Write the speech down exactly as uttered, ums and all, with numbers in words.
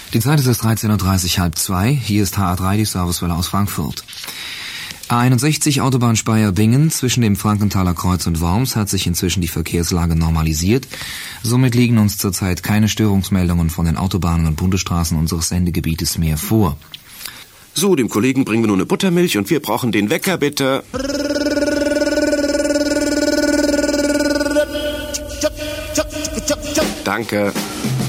Die Zeit ist erst dreizehn Uhr dreißig, halb zwei. Hier ist H A drei, die Servicewelle aus Frankfurt. A einundsechzig Autobahn Speyer-Bingen zwischen dem Frankenthaler Kreuz und Worms hat sich inzwischen die Verkehrslage normalisiert. Somit liegen uns zurzeit keine Störungsmeldungen von den Autobahnen und Bundesstraßen unseres Sendegebietes mehr vor. So, dem Kollegen bringen wir nur eine Buttermilch und wir brauchen den Wecker, bitte. Danke.